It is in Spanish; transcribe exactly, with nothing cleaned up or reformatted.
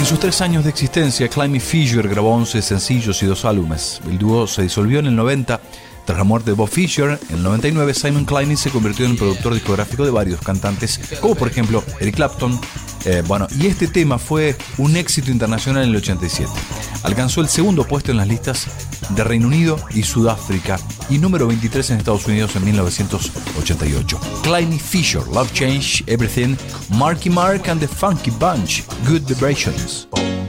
sus tres años de existencia, Climby Fisher grabó once sencillos y dos álbumes. El dúo se disolvió en el noventa. Tras la muerte de Bob Fisher, en el noventa y nueve, Simon Cliney se convirtió en el productor discográfico de varios cantantes, como por ejemplo Eric Clapton. Eh, bueno, y este tema fue un éxito internacional en el ochenta y siete. Alcanzó el segundo puesto en las listas de Reino Unido y Sudáfrica y número veintitrés en Estados Unidos en mil novecientos ochenta y ocho. Climby Fisher, Love Changed Everything, Marky Mark and the Funky Bunch, Good Vibrations.